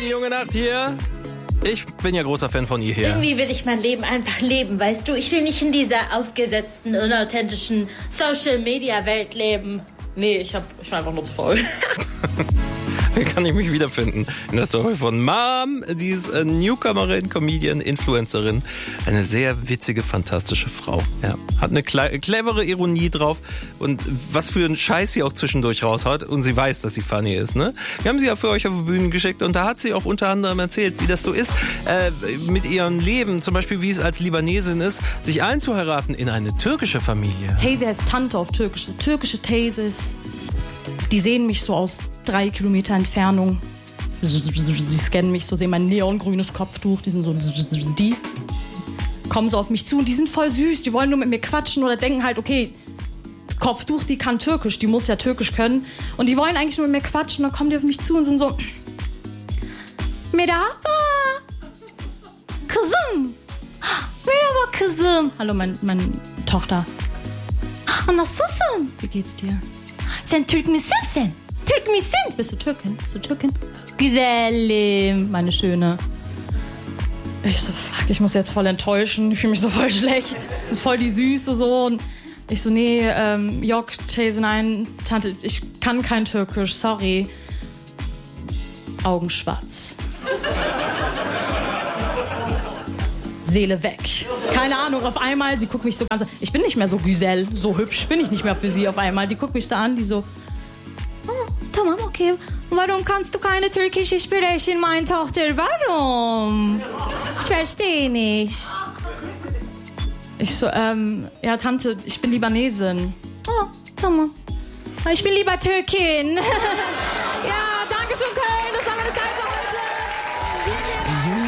junge Nacht hier. Ich bin ja großer Fan von ihr hier. Irgendwie will ich mein Leben einfach leben, weißt du? Ich will nicht in dieser aufgesetzten, unauthentischen Social-Media-Welt leben. Nee, ich war einfach nur zu faul. Wie kann ich mich wiederfinden? In der Story von Mom, die ist Newcomerin, Comedian, Influencerin. Eine sehr witzige, fantastische Frau. Ja, hat eine clevere Ironie drauf und was für einen Scheiß sie auch zwischendurch raushaut. Und sie weiß, dass sie funny ist, ne? Wir haben sie ja für euch auf die Bühne geschickt und da hat sie auch unter anderem erzählt, wie das so ist, mit ihrem Leben. Zum Beispiel, wie es als Libanesin ist, sich einzuheiraten in eine türkische Familie. Teyze heißt Tante auf Türkisch. So türkische Teyzes, die sehen mich so aus 3 Kilometer Entfernung. Sie scannen mich so, sehen mein neongrünes Kopftuch. Die sind so, die kommen so auf mich zu und die sind voll süß. Die wollen nur mit mir quatschen oder denken halt, okay, Kopftuch, die kann Türkisch, die muss ja Türkisch können. Und die wollen eigentlich nur mit mir quatschen. Dann kommen die auf mich zu und sind so, Merhaba, kızım. Merhaba, kızım. Hallo, meine Tochter. Nasılsın? Wie geht's dir? Sen Türk misin? Türk misin? Bist du Türkin? Güzelim, meine Schöne. Ich so, fuck, ich muss jetzt voll enttäuschen. Ich fühle mich so voll schlecht. Das ist voll die Süße so. Und ich so, nee, Yok, Teyze, nein, Tante, ich kann kein Türkisch, sorry. Augen schwarz. Seele weg. Keine Ahnung, auf einmal, sie guckt mich so ganz... Ich bin nicht mehr so Güzel, so hübsch bin ich nicht mehr für sie auf einmal. Die guckt mich da an, die so... Oh, tamam, okay. Warum kannst du keine Türkische sprechen, meine Tochter? Warum? Ich verstehe nicht. Ich so, ja, Tante, ich bin Libanesin. Oh, tamam. Ich bin lieber Türkin. Ja, danke schön, Köln. Das war meine Zeit für heute.